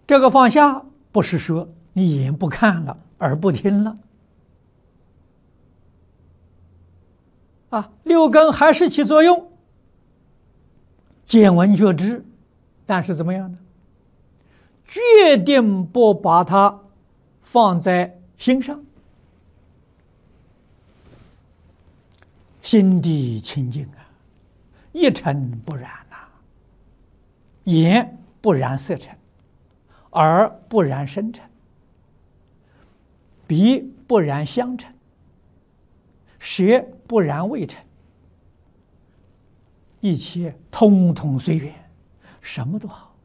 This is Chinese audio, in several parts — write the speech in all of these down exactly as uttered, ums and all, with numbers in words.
这个放下不是说你眼不看了，耳不听了，啊，六根还是起作用，见闻觉知，但是怎么样呢？决定不把它放在心上，心地清净啊，一尘不染呐、啊，眼不染色尘，耳不染声尘，鼻不染香尘，舌不染味尘，一切通通随缘，什么都好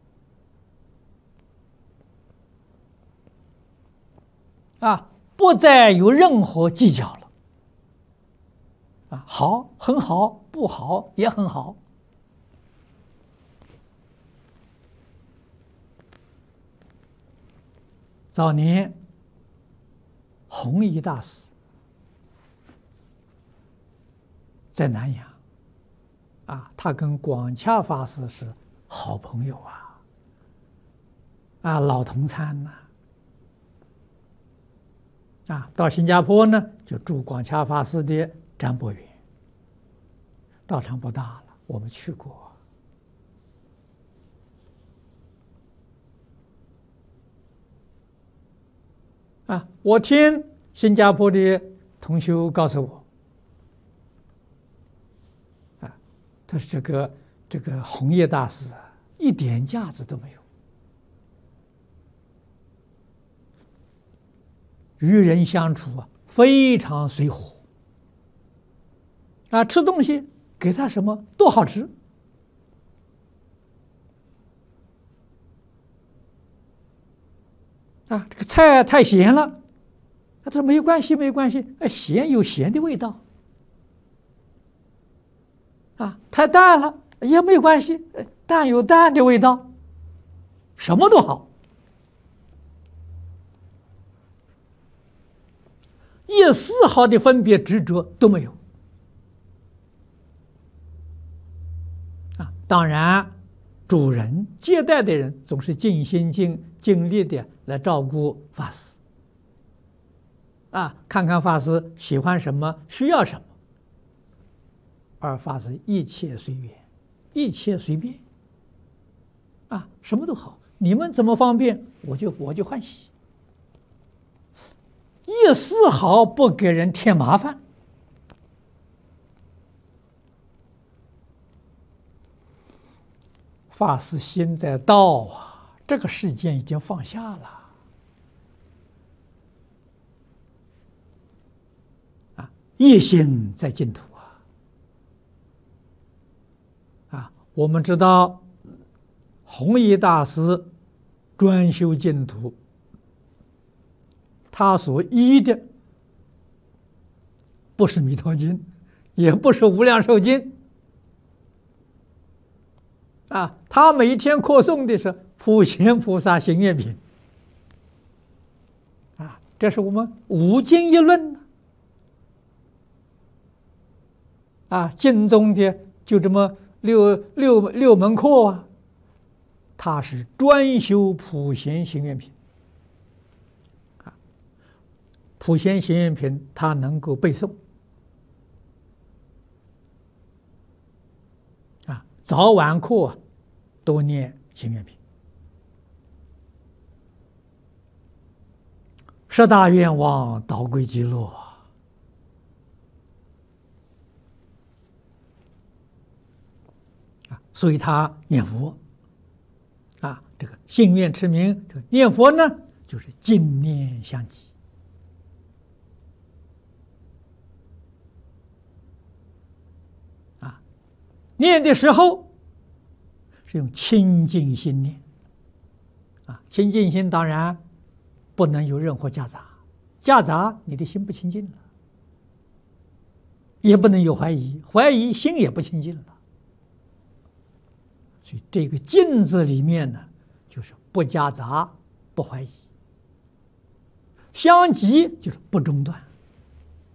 啊，不再有任何计较了啊，好很好，不好也很好。早年弘一大师在南阳啊，他跟广洽法师是好朋友啊，啊，老同参呐、啊，啊，到新加坡呢，就住广洽法师的占卜园，道场不大了，我们去过。啊，我听新加坡的同修告诉我，啊，他说这个这个弘一大师一点架子都没有，与人相处啊非常随和，啊，吃东西给他什么都好吃。啊，这个菜太咸了，他说没关系，没关系，哎，咸有咸的味道。啊，太淡了也没关系，淡有淡的味道，什么都好，一丝毫的分别执着都没有。啊，当然，主人接待的人总是尽心尽尽力的来照顾法师，啊，看看法师喜欢什么，需要什么，而法师一切随缘，一切随便，啊，什么都好，你们怎么方便，我就我就欢喜，一丝毫不给人添麻烦。法师心在道啊，这个世间已经放下了。一心在净土啊！啊，我们知道弘一大师专修净土，他所依的不是《弥陀经》，也不是《无量寿经》啊，他每天课诵的是普贤菩萨行愿品啊，这是我们五经一论呢。啊，经中的就这么六六六门课啊，他是专修普贤行愿品啊，普贤行愿品他能够背诵啊，早晚课啊都念行愿品，十大愿望导归极乐。所以他念佛啊，这个信愿持名，这个念佛呢，就是净念相继啊。念的时候是用清净心念啊，清净心当然不能有任何夹杂，夹杂你的心不清净了，也不能有怀疑，怀疑心也不清净了。所以这个净字里面呢，就是不夹杂，不怀疑，相继就是不中断。